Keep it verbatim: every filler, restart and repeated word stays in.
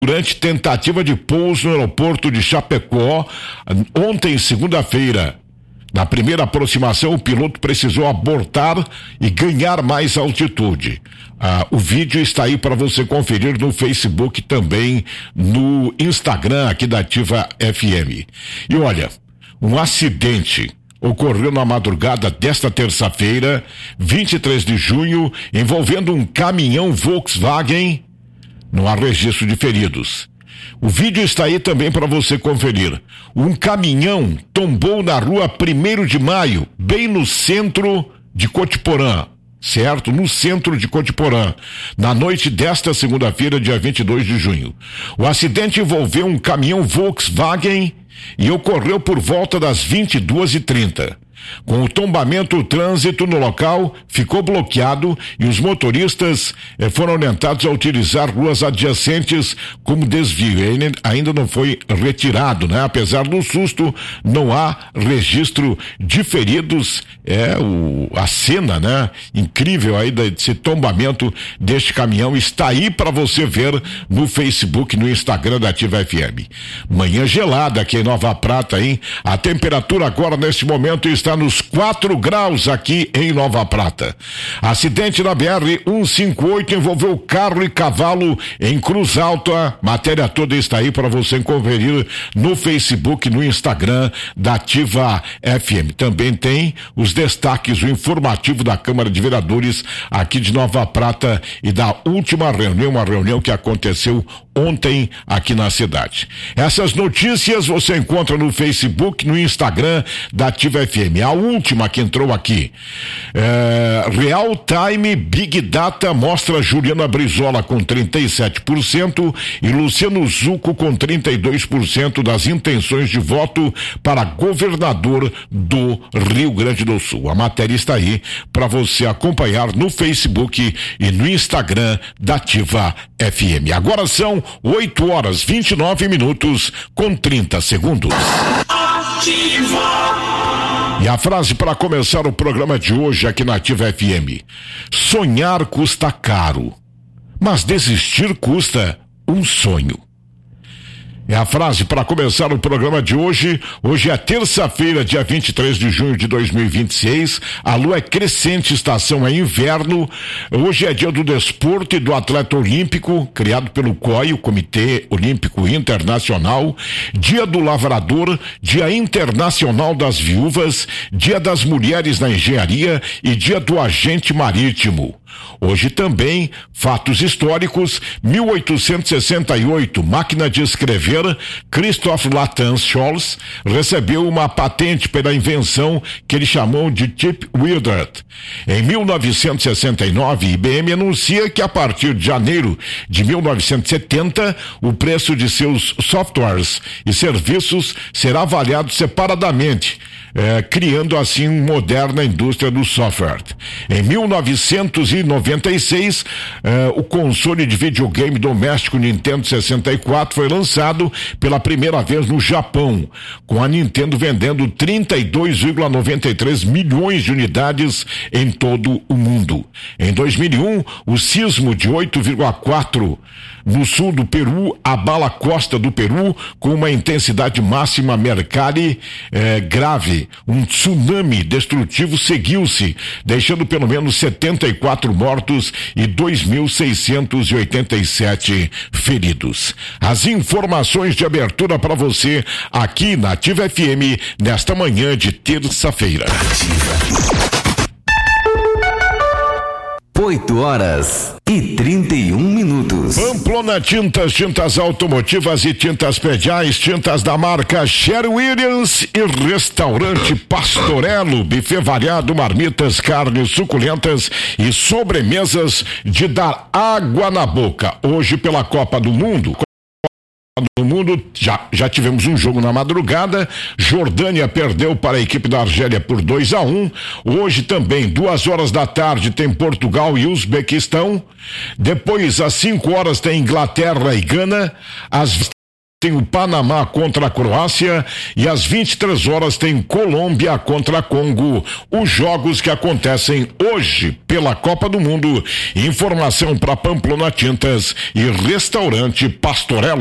durante tentativa de pouso no aeroporto de Chapecó, ontem, segunda-feira. Na primeira aproximação, o piloto precisou abortar e ganhar mais altitude. Ah, o vídeo está aí para você conferir no Facebook, também no Instagram aqui da Ativa F M. E olha, um acidente ocorreu na madrugada desta terça-feira, vinte e três de junho, envolvendo um caminhão Volkswagen. Não há registro de feridos. O vídeo está aí também para você conferir. Um caminhão tombou na rua primeiro de maio, bem no centro de Cotiporã, certo? No centro de Cotiporã, na noite desta segunda-feira, dia vinte e dois de junho. O acidente envolveu um caminhão Volkswagen e ocorreu por volta das vinte e duas e trinta. Com o tombamento, o trânsito no local ficou bloqueado e os motoristas eh, foram orientados a utilizar ruas adjacentes como desvio. Ele ainda não foi retirado, né? Apesar do susto, não há registro de feridos. É o, a cena, né? Incrível aí desse tombamento deste caminhão está aí para você ver no Facebook, no Instagram da Ativa F M. Manhã gelada aqui em Nova Prata, hein? A temperatura agora neste momento está nos quatro graus aqui em Nova Prata. Acidente na B R cento e cinquenta e oito envolveu carro e cavalo em Cruz Alta. Matéria toda está aí para você conferir no Facebook, no Instagram da Ativa F M. Também tem os destaques, o informativo da Câmara de Vereadores aqui de Nova Prata e da última reunião, uma reunião que aconteceu ontem aqui na cidade. Essas notícias você encontra no Facebook, no Instagram da Ativa F M. A última que entrou aqui, é, Real Time Big Data mostra Juliana Brizola com trinta e sete por cento e Luciano Zucco com trinta e dois por cento das intenções de voto para governador do Rio Grande do Sul. A matéria está aí para você acompanhar no Facebook e no Instagram da Ativa F M. Agora são oito horas vinte e nove minutos com trinta segundos. Ativa! E a frase para começar o programa de hoje aqui na Ativa F M: sonhar custa caro, mas desistir custa um sonho. É a frase para começar o programa de hoje. Hoje é terça-feira, dia vinte e três de junho de dois mil e vinte e seis. A lua é crescente, estação é inverno. Hoje é dia do desporto e do atleta olímpico, criado pelo C O I, o Comitê Olímpico Internacional. Dia do lavrador, dia internacional das viúvas, dia das mulheres na engenharia e dia do agente marítimo. Hoje também, fatos históricos: mil oitocentos e sessenta e oito, máquina de escrever, Christoph Latance Scholz recebeu uma patente pela invenção que ele chamou de Chip Wizard. Em mil novecentos e sessenta e nove, I B M anuncia que a partir de janeiro de mil novecentos e setenta, o preço de seus softwares e serviços será avaliado separadamente, É, criando assim uma moderna indústria do software. Em mil novecentos e noventa e seis, é, o console de videogame doméstico Nintendo sessenta e quatro foi lançado pela primeira vez no Japão, com a Nintendo vendendo trinta e dois vírgula noventa e três milhões de unidades em todo o mundo. Em dois mil e um, o sismo de oito vírgula quatro no sul do Peru abala a costa do Peru com uma intensidade máxima Mercalli eh, grave. Um tsunami destrutivo seguiu-se, deixando pelo menos setenta e quatro mortos e dois mil seiscentos e oitenta e sete feridos. As informações de abertura para você aqui na Ativa F M nesta manhã de terça-feira. oito horas e trinta e um minutos. Pamplona Tintas, tintas automotivas e tintas prediais, tintas da marca Sherwin Williams e Restaurante Pastorello, buffet variado, marmitas, carnes suculentas e sobremesas de dar água na boca. Hoje pela Copa do Mundo, do mundo, já, já tivemos um jogo na madrugada. Jordânia perdeu para a equipe da Argélia por dois a um. Hoje também, duas horas da tarde, tem Portugal e Uzbequistão. Depois, às cinco horas, tem Inglaterra e Gana. Às tem o Panamá contra a Croácia e às vinte e três horas tem Colômbia contra Congo. Os jogos que acontecem hoje pela Copa do Mundo. Informação para Pamplona Tintas e Restaurante Pastorella.